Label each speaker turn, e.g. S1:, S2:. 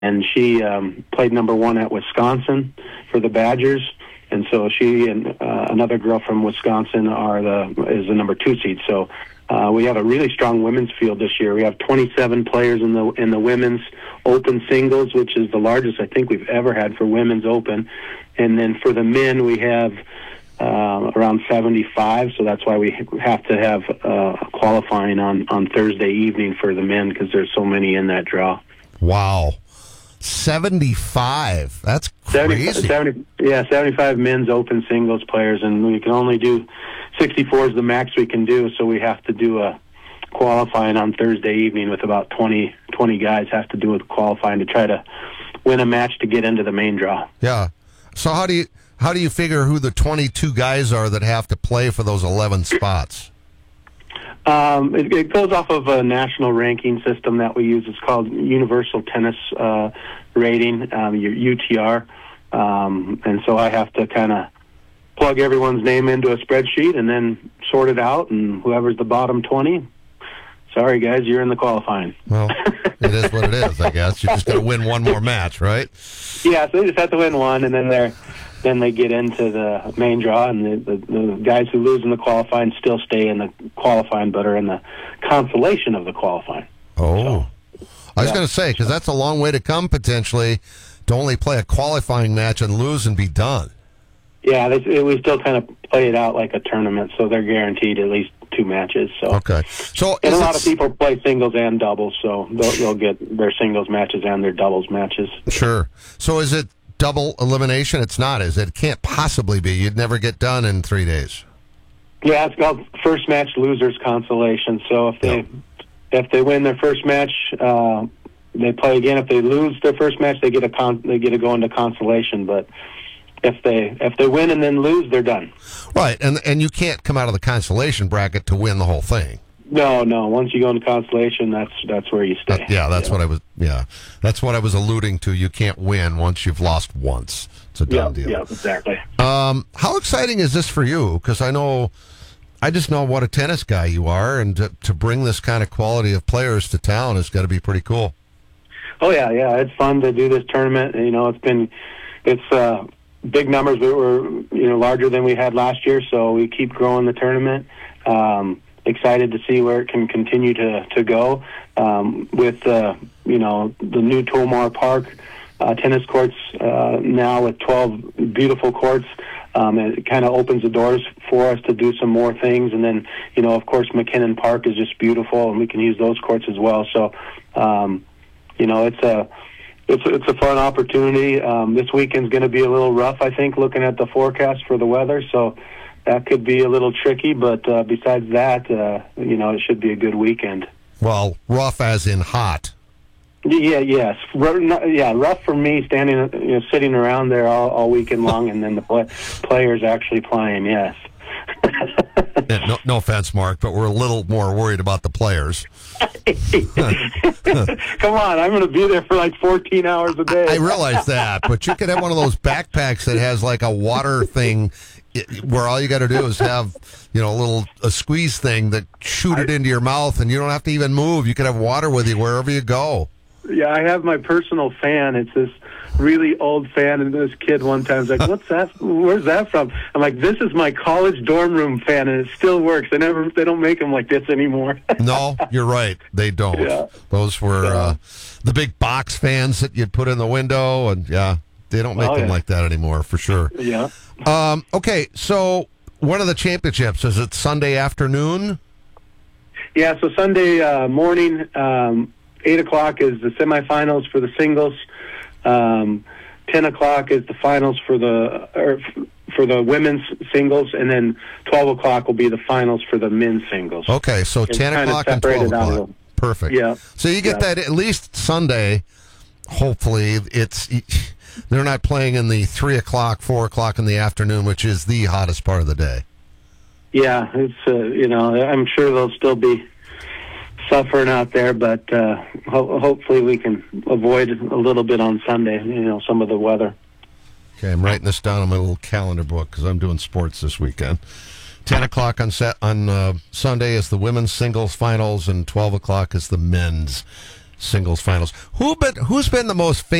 S1: and she played number 1 at Wisconsin for the Badgers. And so she and another girl from Wisconsin is the number 2 seed. So we have a really strong women's field this year. We have 27 players in the women's open singles, which is the largest I think we've ever had for women's open. And then for the men, we have around 75. So that's why we have to have qualifying on Thursday evening for the men, because there's so many in that draw.
S2: Wow. 75. That's crazy.
S1: 75 men's open singles players, and we can only do 64 is the max we can do, so we have to do a qualifying on Thursday evening with about 20 guys have to do a qualifying to try to win a match to get into the main draw.
S2: Yeah. So how do you figure who the 22 guys are that have to play for those 11 spots?
S1: It goes off of a national ranking system that we use. It's called Universal Tennis Rating, your UTR. And so I have to kind of plug everyone's name into a spreadsheet and then sort it out, and whoever's the bottom 20, sorry guys, you're in the qualifying.
S2: Well, it is what it is, I guess. You just got to win one more match, right?
S1: Yeah, so they just have to win one, and then they get into the main draw, and the guys who lose in the qualifying still stay in the qualifying, but are in the consolation of the qualifying.
S2: Oh. So, I was going to say, because that's a long way to come, potentially, to only play a qualifying match and lose and be done.
S1: Yeah, we still kind of play it out like a tournament, so they're guaranteed at least 2 matches. So
S2: okay, so
S1: and a lot of people play singles and doubles, so they'll get their singles matches and their doubles matches.
S2: Sure. So is it double elimination? It's not, is it? It can't possibly be. You'd never get done in 3 days.
S1: Yeah, it's called first match losers consolation. So if they win their first match, they play again. If they lose their first match, they get to go into consolation. But if they win and then lose, they're done.
S2: Right, and you can't come out of the consolation bracket to win the whole thing.
S1: No. Once you go into consolation, that's where you stay.
S2: That's what I was alluding to. You can't win once you've lost once. It's a done deal.
S1: Yeah, exactly.
S2: How exciting is this for you? Because I just know what a tennis guy you are, and to bring this kind of quality of players to town has got to be pretty cool.
S1: Oh yeah, it's fun to do this tournament. You know, it's big numbers. We were larger than we had last year, so we keep growing the tournament. Excited to see where it can continue to go with the new Tomar Park tennis courts now with 12 beautiful courts. It kind of opens the doors for us to do some more things, and then of course McKinnon Park is just beautiful, and we can use those courts as well. So it's a fun opportunity. This weekend's going to be a little rough, I think, looking at the forecast for the weather. So that could be a little tricky, but besides that, it should be a good weekend.
S2: Well, rough as in hot.
S1: Yes. Rough for me, sitting around there all weekend long, and then the players actually playing, yes.
S2: Yeah, no offense, Mark, but we're a little more worried about the players.
S1: Come on, I'm going to be there for like 14 hours a day.
S2: I realize that, but you could have one of those backpacks that has like a water thing where all you got to do is have a squeeze thing that shoot it into your mouth, and you don't have to even move. You could have water with you wherever you go.
S1: Yeah, I have my personal fan. It's this really old fan, and this kid one time was like, "What's that? Where's that from?" I'm like, "This is my college dorm room fan, and it still works. They don't make them like this anymore."
S2: No, you're right. They don't. Yeah. Those were the big box fans that you'd put in the window, and they don't make them like that anymore for sure.
S1: Yeah.
S2: Okay, so one of the championships, is it Sunday afternoon?
S1: Yeah, so Sunday morning. 8 o'clock is the semifinals for the singles. 10 o'clock is the finals for the women's singles, and then 12 o'clock will be the finals for the men's singles.
S2: Okay, so 10 o'clock and 12 o'clock. Perfect.
S1: Yeah.
S2: So you get that at least Sunday. Hopefully, they're not playing in the 3 o'clock, 4 o'clock in the afternoon, which is the hottest part of the day.
S1: Yeah, it's I'm sure they'll still be suffering out there, but hopefully we can avoid a little bit on Sunday, some of the weather.
S2: Okay, I'm writing this down on my little calendar book because I'm doing sports this weekend. 10 o'clock on Sunday is the women's singles finals, and 12 o'clock is the men's singles finals. Who's been the most